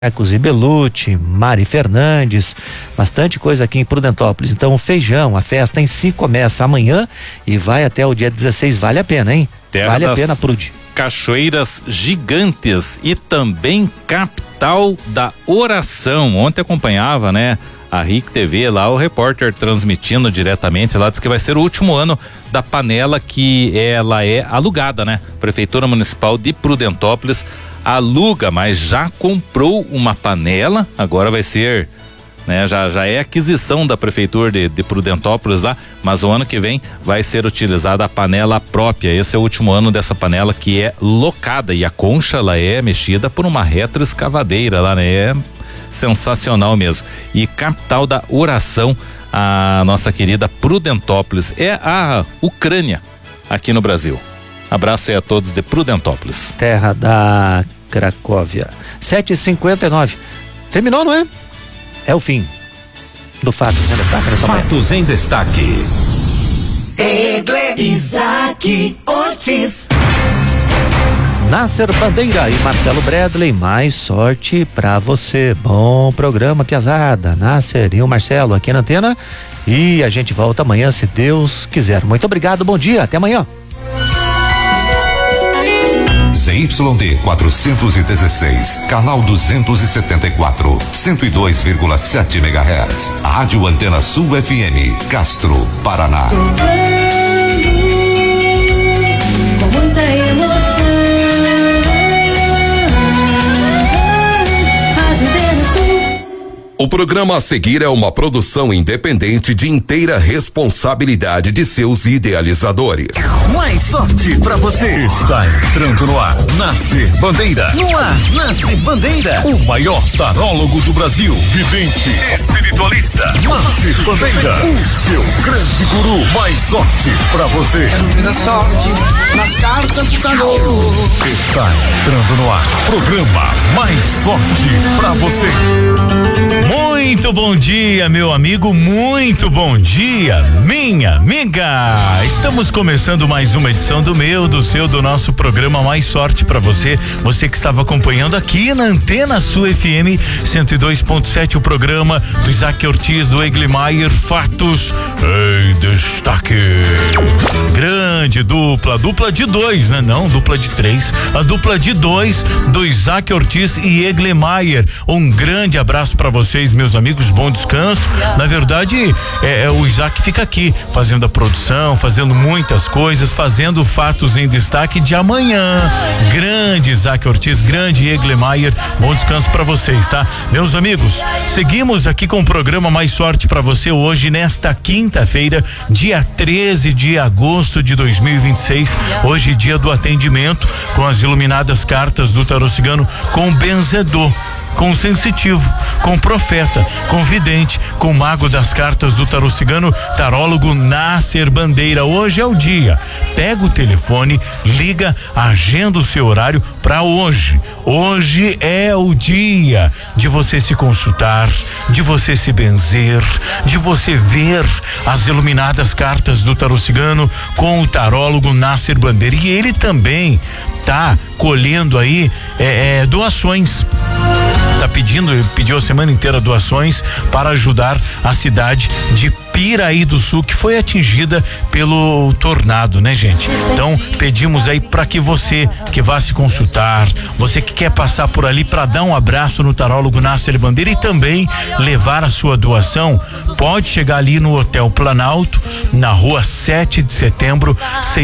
Marcos e Belucci, Mari Fernandes, bastante coisa aqui em Prudentópolis. Então o feijão, a festa em si começa amanhã e vai até o dia 16, vale a pena, hein? Terra vale a das pena, Prude. Cachoeiras gigantes e também capital da oração. Ontem acompanhava, né? A RIC TV lá, o repórter transmitindo diretamente lá, diz que vai ser o último ano da panela, que ela é alugada, né? Prefeitura Municipal de Prudentópolis aluga, mas já comprou uma panela, agora vai ser, né? Já é aquisição da Prefeitura de Prudentópolis lá, mas o ano que vem vai ser utilizada a panela própria. Esse é o último ano dessa panela, que é locada, e a concha ela é mexida por uma retroescavadeira lá, né? É sensacional mesmo. E capital da oração, a nossa querida Prudentópolis, é a Ucrânia aqui no Brasil. Abraço aí a todos de Prudentópolis. Terra da Cracóvia. 7h59. Terminou, não é? É o fim do Fatos em Destaque. Fatos em Destaque. Isaac Ortiz. Nasser Bandeira e Marcelo Bradley, mais sorte pra você. Bom programa, piazada. Nasser e o Marcelo aqui na antena. E a gente volta amanhã, se Deus quiser. Muito obrigado, bom dia, até amanhã. ZYD 416, canal 274, 102,7 MHz. Rádio Antena Sul FM, Castro, Paraná. Com muita emoção. Rádio Antena Sul. O programa a seguir é uma produção independente de inteira responsabilidade de seus idealizadores. Mais sorte pra você. Está entrando no ar, Nascer Bandeira. No ar, Nascer Bandeira. O maior tarólogo do Brasil, vidente, espiritualista. Nascer Bandeira, o seu grande guru. Mais sorte pra você. Da sorte nas cartas do tarô. Está entrando no ar, programa Mais Sorte pra você. Muito bom dia, meu amigo, muito bom dia, minha amiga. Estamos começando mais uma edição do meu, do seu, do nosso programa Mais Sorte pra você. Você que estava acompanhando aqui na Antena Sul FM 102.7, o programa do Isaac Ortiz, do Eglimaier, Fatos em Destaque. Grande dupla de dois, né? Não, dupla de três, a dupla de dois do Isaac Ortiz e Eglimaier. Um grande abraço pra vocês, meus amigos, bom descanso. Na verdade, o Isaac fica aqui fazendo a produção, fazendo muitas coisas, fazendo Fatos em Destaque de amanhã. Grande Isaac Ortiz, grande Eglimaier, bom descanso pra vocês, tá? Meus amigos, seguimos aqui com o programa Mais Sorte pra você hoje, nesta quinta-feira, dia 13 de agosto de 2026. Hoje, dia do atendimento com as iluminadas cartas do tarô cigano, com benzedor, com sensitivo, com profeta, com vidente, com mago das cartas do tarô cigano, tarólogo Nasser Bandeira. Hoje é o dia. Pega o telefone, liga, agenda o seu horário para hoje. Hoje é o dia de você se consultar, de você se benzer, de você ver as iluminadas cartas do tarô cigano com o tarólogo Nasser Bandeira. E ele também colhendo aí doações. Pediu a semana inteira doações para ajudar a cidade de Piraí do Sul, que foi atingida pelo tornado, né, gente? Então, pedimos aí para que você que vá se consultar, você que quer passar por ali para dar um abraço no tarólogo Nasser Bandeira e também levar a sua doação, pode chegar ali no Hotel Planalto, na rua 7 de setembro,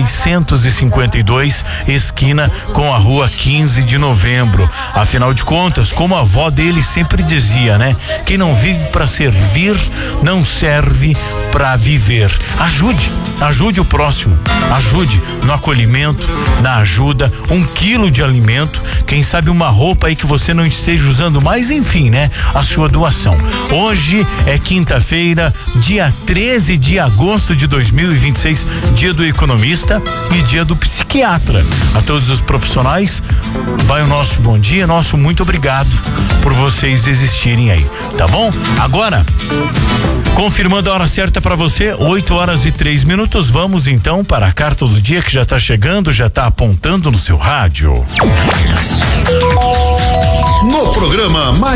652, esquina com a rua 15 de novembro. Afinal de contas, como a avó dele sempre dizia, né? Quem não vive para servir, não serve para viver. Ajude o próximo, ajude no acolhimento, na ajuda, 1 quilo de alimento, quem sabe uma roupa aí que você não esteja usando mais, enfim, né? A sua doação. Hoje é quinta-feira, dia 13 de agosto de 2026, dia do economista e dia do psiquiatra. A todos os profissionais, vai o nosso bom dia, nosso muito obrigado por vocês existirem aí, tá bom? Agora, confirmando a hora certa para você, 8h03. Vamos então para a carta do dia que já está chegando, já está apontando no seu rádio. No programa Mais